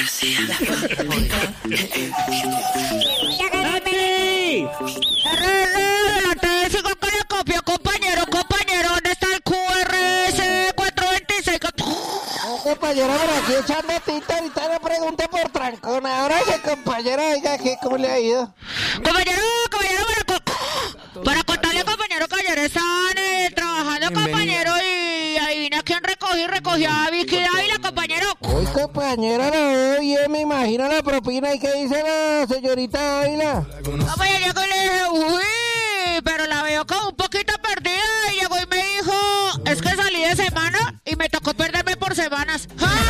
Que le copió, compañero, ¿dónde está el QRS 426? No, compañero, pero aquí echando tinta, ahorita le pregunté por trancón. Ahora ese compañero, oiga, ¿cómo le ha ido? Compañero, para contarle, compañero, que ayer estaban trabajando, compañero, y adivina quién recogí a Vicky Dávila, compañero. Uy, compañero, lo veo bien, me imagino la propina. ¿Y qué dice la señorita Dávila? Compañero, yo le dije, uy, pero la veo como un poquito perdida, y llegó y me dijo, es que salí de semana y me tocó perderme por semanas.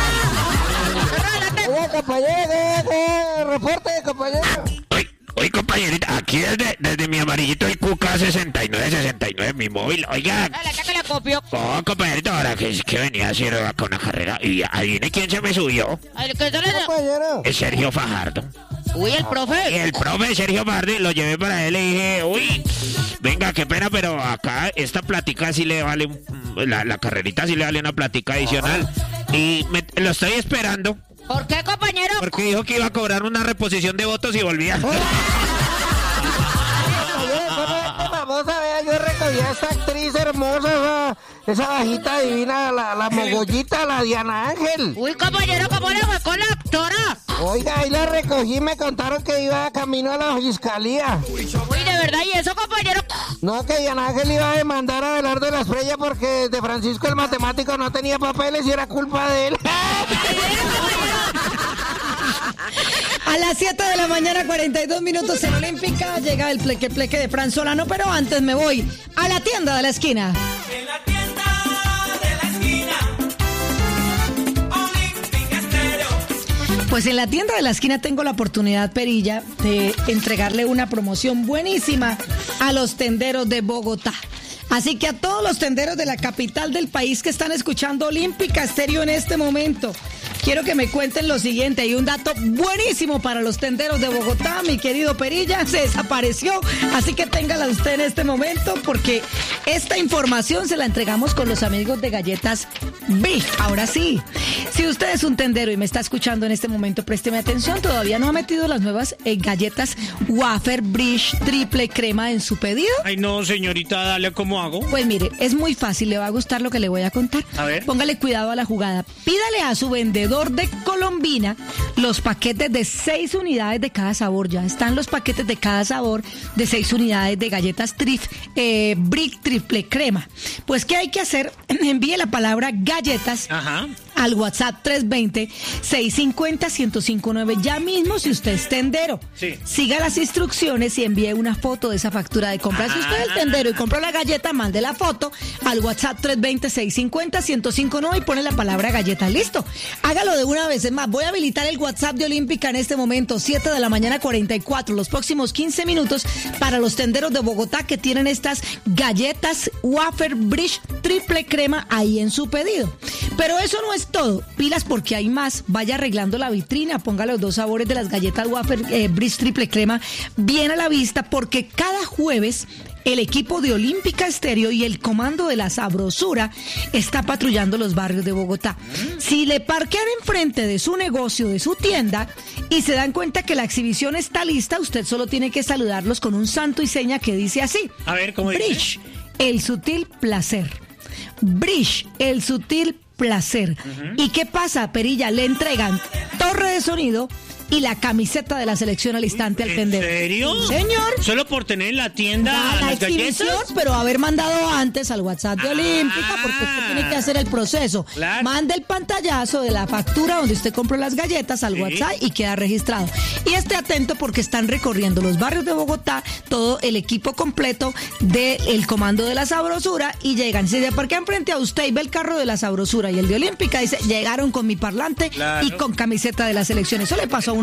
Oiga, compañero, reporte, compañero. Oye, compañerita, aquí desde mi amarillito el Cuca 69, mi móvil, oiga. Que la copió. Oh, compañerita, ahora que venía a hacer acá una carrera, y adivine quién se me subió. Compañero. Es Sergio Fajardo. Uy, el profe. El profe Sergio Fajardo, lo llevé para él, le dije, uy, venga, qué pena, pero acá esta plática sí le vale, la carrerita sí le vale una plática adicional. Y lo estoy esperando. ¿Por qué, compañero? Porque dijo que iba a cobrar una reposición de votos y volvía. Vamos a ver, yo recogí a esta actriz hermosa, esa bajita divina, la mogollita, la Diana Ángel. Uy, compañero, ¿cómo le fue con la actora? Oiga, ahí la recogí, me contaron que iba camino a la fiscalía. Uy, ¿de verdad? ¿Y eso, compañero? No, que Diana Ángel iba a demandar a Abelardo de la Espriella porque de Francisco el matemático no tenía papeles y era culpa de él. A las 7 de la mañana, 42 minutos en Olímpica, llega el pleque de Fran Solano, pero antes me voy a la tienda de la esquina. En la tienda de la esquina, Olímpica Estéreo. Pues en la tienda de la esquina tengo la oportunidad, Perilla, de entregarle una promoción buenísima a los tenderos de Bogotá. Así que a todos los tenderos de la capital del país que están escuchando Olímpica Estéreo en este momento, quiero que me cuenten lo siguiente. Hay un dato buenísimo para los tenderos de Bogotá. Mi querido Perilla se desapareció, así que téngala usted en este momento porque esta información se la entregamos con los amigos de Galletas Big. Ahora sí, si usted es un tendero y me está escuchando en este momento, présteme atención. Todavía no ha metido las nuevas galletas Wafer Bridge triple crema en su pedido. Ay, no, señorita, dale, ¿cómo hago? Pues mire, es muy fácil, le va a gustar lo que le voy a contar. A ver. Póngale cuidado a la jugada. Pídale a su vendedor de Colombina los paquetes de 6 unidades de cada sabor. Ya están los paquetes de cada sabor de 6 unidades de galletas Brick triple crema. Pues, ¿qué hay que hacer? Envíe la palabra galletas al WhatsApp 320-650-1059 ya mismo si usted es tendero. Sí. Siga las instrucciones y envíe una foto de esa factura de compra. Si usted es tendero y compra la galleta, mande la foto al WhatsApp 320-650-1059 y pone la palabra galleta. Listo. Hágalo de una vez. Es más, voy a habilitar el WhatsApp de Olímpica en este momento, 7 de la mañana 44, los próximos 15 minutos para los tenderos de Bogotá que tienen estas galletas Wafer Bridge triple crema ahí en su pedido. Pero eso no es todo. Pilas porque hay más. Vaya arreglando la vitrina. Ponga los 2 sabores de las galletas Wafer Bridge triple crema bien a la vista porque cada jueves el equipo de Olímpica Estéreo y el comando de la sabrosura está patrullando los barrios de Bogotá. Si le parquean enfrente de su negocio, de su tienda, y se dan cuenta que la exhibición está lista, usted solo tiene que saludarlos con un santo y seña que dice así. A ver, ¿cómo dice? Bridge, el sutil placer. Bridge, el sutil placer. ¿Y qué pasa, Perilla? Le entregan torre de sonido y la camiseta de la selección al instante al tendero. ¿En serio? Señor. ¿Solo por tener en la tienda La las exhibición, galletas? pero haber mandado antes al WhatsApp de Olímpica, porque usted tiene que hacer el proceso. Claro. Mande el pantallazo de la factura donde usted compró las galletas al WhatsApp y queda registrado. Y esté atento porque están recorriendo los barrios de Bogotá, todo el equipo completo del comando de la sabrosura y llegan. Si se parquean frente a usted y ve el carro de la sabrosura y el de Olímpica, dice, llegaron con mi parlante y con camiseta de la selección. Eso le pasó a uno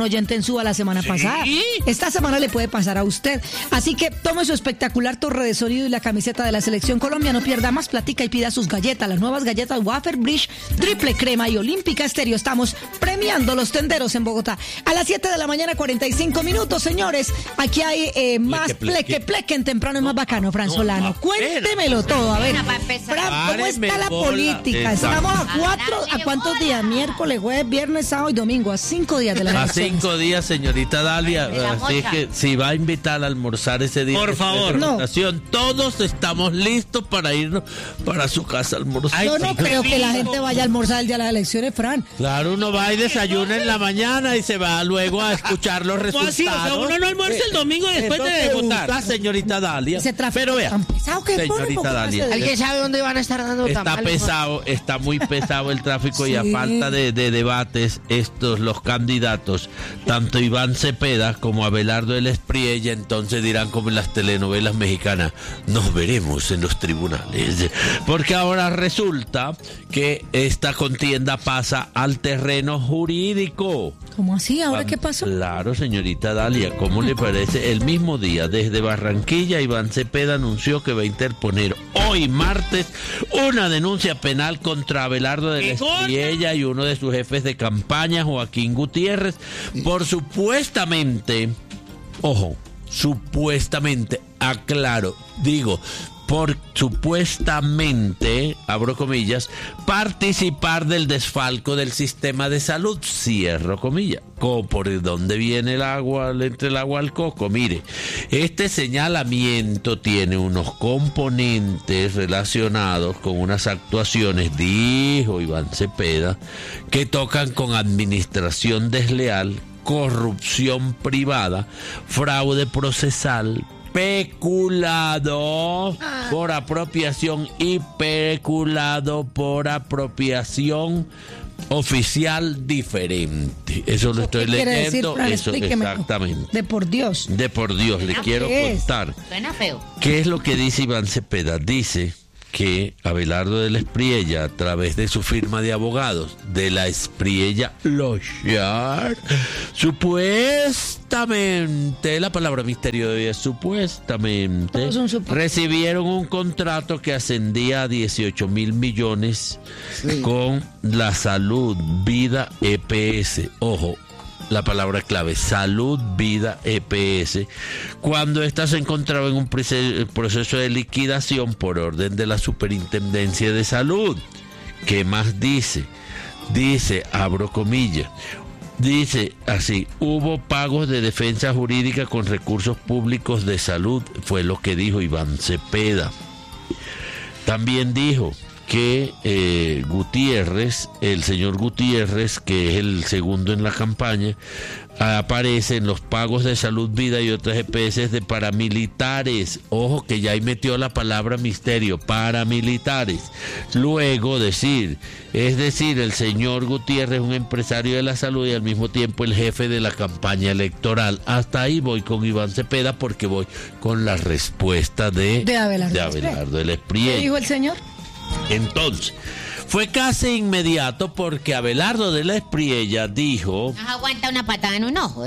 un oyente en Suba la semana pasada. Esta semana le puede pasar a usted. Así que tome su espectacular torre de sonido y la camiseta de la Selección Colombia. No pierda más, platica y pida sus galletas. Las nuevas galletas Wafer Bridge, triple crema y Olímpica Estéreo. Estamos premiando los tenderos en Bogotá. A las 7 de la mañana, 45 minutos, señores. Aquí hay más pleque en temprano y más bacano, Fran Solano. Cuéntemelo todo. A ver, Fran, ¿cómo está la política? Estamos ¿a cuántos días? Miércoles, jueves, viernes, sábado y domingo. A 5 días de la elección. 5 días, señorita Dalia. Así es que si va a invitar a almorzar ese día. Por favor. Todos estamos listos para irnos para su casa a almorzar. Yo no creo que la gente vaya a almorzar el día de las elecciones, Fran. Claro, uno va y desayuna en la mañana y se va luego a escuchar los resultados. Así, o sea, uno no almuerza el domingo después de votar. La señorita Dalia. Pero vea, señorita Dalia. ¿Alguien sabe dónde van a estar dando tamales? Está muy pesado el tráfico y a falta de debates, los candidatos, tanto Iván Cepeda como Abelardo del Espriella, entonces dirán como en las telenovelas mexicanas, nos veremos en los tribunales. Porque ahora resulta que esta contienda pasa al terreno jurídico. ¿Cómo así? ¿Ahora qué pasó? Claro, señorita Dalia, ¿cómo le parece? El mismo día, desde Barranquilla, Iván Cepeda anunció que va a interponer hoy martes una denuncia penal contra Abelardo del Espriella y uno de sus jefes de campaña, Joaquín Gutiérrez, por supuestamente, por supuestamente, abro comillas, participar del desfalco del sistema de salud, cierro comillas. ¿Por dónde viene el agua, entre el agua al coco? Mire, este señalamiento tiene unos componentes relacionados con unas actuaciones, dijo Iván Cepeda, que tocan con administración desleal, corrupción privada, fraude procesal, peculado por apropiación y peculado por apropiación oficial diferente. Eso lo estoy leyendo. Decir, eso exactamente. De por Dios. De por Dios, le quiero contar. Suena feo. ¿Qué es lo que dice Iván Cepeda? Dice que Abelardo de la Espriella, a través de su firma de abogados, de la Espriella Lochar, supuestamente, la palabra misterio de hoy es supuestamente, recibieron un contrato que ascendía a 18.000 millones con la Salud Vida EPS. Ojo, la palabra clave, Salud Vida EPS, cuando ésta se encontraba en un proceso de liquidación por orden de la Superintendencia de Salud. ¿Qué más dice? Dice, abro comillas, dice así, hubo pagos de defensa jurídica con recursos públicos de salud, fue lo que dijo Iván Cepeda. También dijo que Gutiérrez, el señor Gutiérrez, que es el segundo en la campaña, aparece en los pagos de Salud Vida y otras EPS de paramilitares. Ojo que ya ahí metió la palabra misterio, paramilitares. Luego es decir, el señor Gutiérrez es un empresario de la salud y al mismo tiempo el jefe de la campaña electoral. Hasta ahí voy con Iván Cepeda porque voy con la respuesta de Abelardo del Espriella. ¿Qué dijo el señor? Entonces, fue casi inmediato porque Abelardo de la Espriella dijo... ¿No aguanta una patada en un ojo?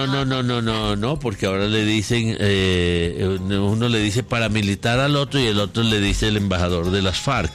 No, porque ahora le dicen, uno le dice paramilitar al otro y el otro le dice el embajador de las FARC.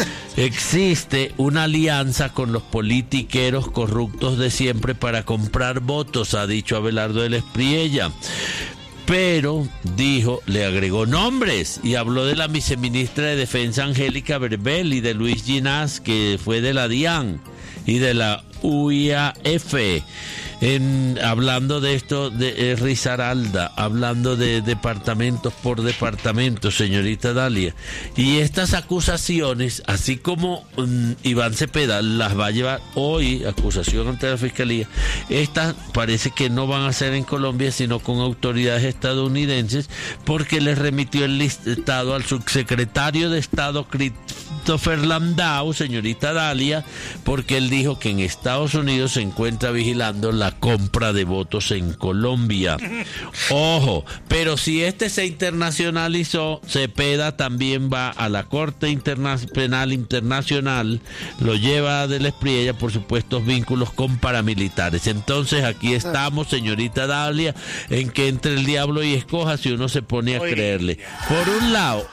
Existe una alianza con los politiqueros corruptos de siempre para comprar votos, ha dicho Abelardo de la Espriella. Pero, dijo, le agregó nombres y habló de la viceministra de Defensa Angélica Berbel y de Luis Ginás, que fue de la DIAN y de la UIAF. Hablando de esto de Risaralda, hablando de departamentos por departamentos, señorita Dalia. Y estas acusaciones, así como Iván Cepeda las va a llevar hoy, acusación ante la Fiscalía, estas parece que no van a ser en Colombia, sino con autoridades estadounidenses, porque les remitió el listado al subsecretario de Estado Christopher Landau, señorita Dalia, porque él dijo que en Estados Unidos se encuentra vigilando la compra de votos en Colombia. Ojo, pero si este se internacionalizó, Cepeda también va a la Corte Penal Internacional, lo lleva del Espriella por supuestos vínculos con paramilitares. Entonces aquí estamos, señorita Dalia, en que entre el diablo y escoja si uno se pone a creerle. Por un lado,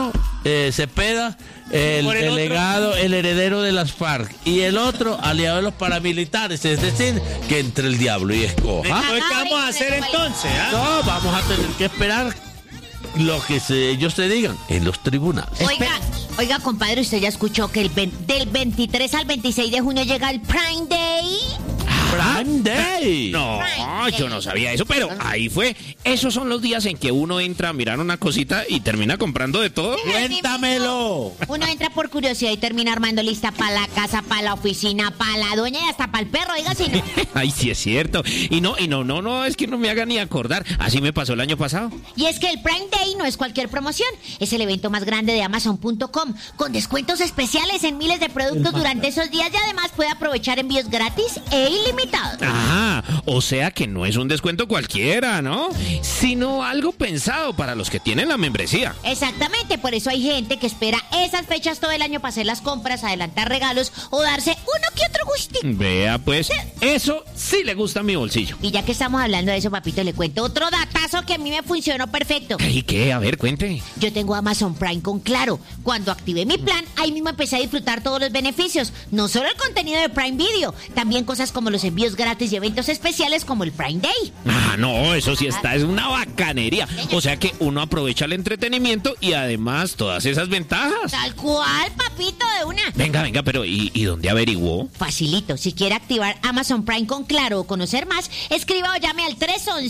Cepeda, el delegado, el heredero de las FARC, y el otro, aliado de los paramilitares, es decir, que entre el diablo y escoja. ¿Qué vamos a hacer entonces? No, vamos a tener que esperar lo que ellos se digan en los tribunales. Oiga, compadre, ¿usted ya escuchó que del 23 al 26 de junio llega el Prime Day? Prime Day. No, yo no sabía eso, pero ahí fue. Esos son los días en que uno entra a mirar una cosita y termina comprando de todo. Cuéntamelo. Uno entra por curiosidad y termina armando lista para la casa, para la oficina, para la doña y hasta para el perro, diga si no. Ay, sí es cierto. Y no, es que no me haga ni acordar. Así me pasó el año pasado. Y es que el Prime Day no es cualquier promoción, es el evento más grande de Amazon.com, con descuentos especiales en miles de productos durante esos días y además puede aprovechar envíos gratis e ilimitados. Ah, o sea que no es un descuento cualquiera, ¿no? Sino algo pensado para los que tienen la membresía. Exactamente, por eso hay gente que espera esas fechas todo el año para hacer las compras, adelantar regalos o darse uno que otro gustín. Vea pues, eso sí le gusta a mi bolsillo. Y ya que estamos hablando de eso, papito, le cuento otro datazo que a mí me funcionó perfecto. ¿Y qué? A ver, cuente. Yo tengo Amazon Prime con Claro. Cuando activé mi plan, ahí mismo empecé a disfrutar todos los beneficios. No solo el contenido de Prime Video, también cosas como los envíos gratis y eventos especiales como el Prime Day. Ah, no, eso sí es una bacanería. O sea que uno aprovecha el entretenimiento y además todas esas ventajas. Tal cual, papito, de una. Venga, pero ¿y dónde averiguó? Facilito, si quiere activar Amazon Prime con Claro o conocer más, escriba o llame al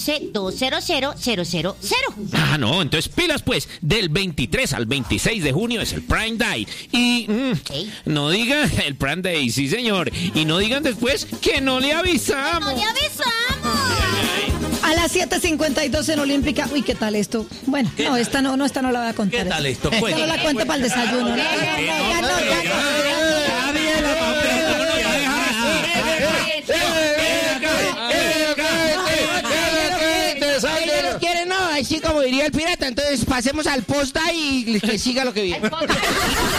311-200-000. Ah, no, entonces pilas pues, del 23 al 26 de junio es el Prime Day. Y no digan el Prime Day, sí señor. Y no digan después que no le avisamos. ¡No le avisamos! A las 7:52 en Olímpica. Uy, ¿qué tal esto? Bueno, no, esta no la voy a contar. ¿Qué tal esto? Esta no la cuento para el desayuno. No, ya no. ¿Quieren? No, así como diría el pirata. Entonces pasemos al posta y que siga lo que viene.